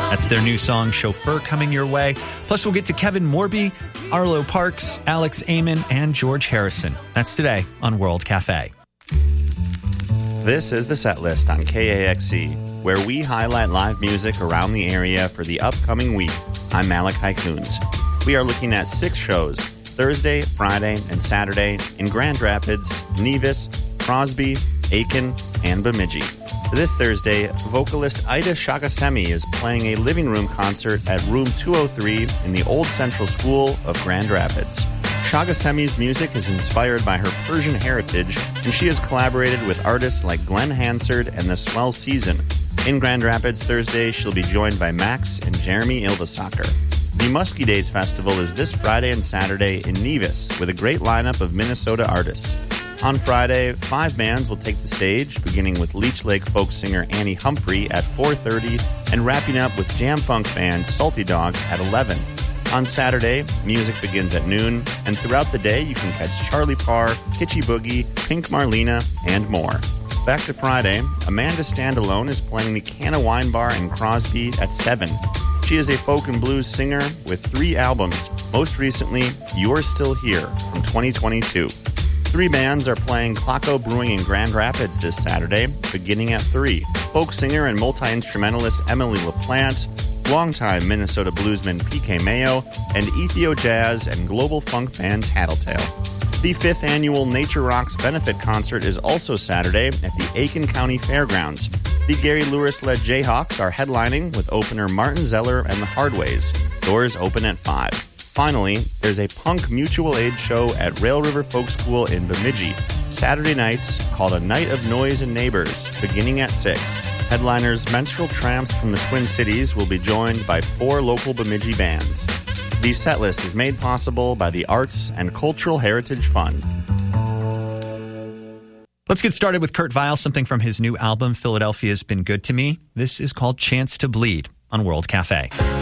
That's their new song, Chauffeur, coming your way. Plus, we'll get to Kevin Morby, Arlo Parks, Alex Amon, and George Harrison. That's today on World Cafe. This is the set list on KAXE, where we highlight live music around the area for the upcoming week. I'm Malachi Coons. We are looking at 6 shows, Thursday, Friday, and Saturday in Grand Rapids, Nevis, Crosby, Aiken, and Bemidji. This Thursday, vocalist Ida Shagasemi is playing a living room concert at Room 203 in the Old Central School of Grand Rapids. Shagasemi's music is inspired by her Persian heritage, and she has collaborated with artists like Glenn Hansard and The Swell Season. In Grand Rapids Thursday, she'll be joined by Max and Jeremy Ilvasacker. The Muskie Days Festival is this Friday and Saturday in Nevis with a great lineup of Minnesota artists. On Friday, 5 bands will take the stage, beginning with Leech Lake folk singer Annie Humphrey at 4:30 and wrapping up with jam funk band Salty Dog at 11. On Saturday, music begins at noon, and throughout the day you can catch Charlie Parr, Kitschy Boogie, Pink Marlena, and more. Back to Friday, Amanda Standalone is playing the Canna Wine Bar in Crosby at 7. She is a folk and blues singer with 3 albums, most recently You're Still Here from 2022. 3 bands are playing Claco Brewing in Grand Rapids this Saturday, beginning at 3. Folk singer and multi-instrumentalist Emily LaPlante, longtime Minnesota bluesman PK Mayo, and Ethio Jazz and global funk band Tattletale. The 5th annual Nature Rocks benefit concert is also Saturday at the Aiken County Fairgrounds. The Gary Lewis-led Jayhawks are headlining with opener Martin Zeller and the Hardways. Doors open at 5. Finally, there's a punk mutual aid show at Rail River Folk School in Bemidji, Saturday nights, called A Night of Noise and Neighbors, beginning at 6. Headliners Menstrual Tramps from the Twin Cities will be joined by 4 local Bemidji bands. The set list is made possible by the Arts and Cultural Heritage Fund. Let's get started with Kurt Vile, something from his new album, Philadelphia's Been Good to Me. This is called Chance to Bleed on World Cafe.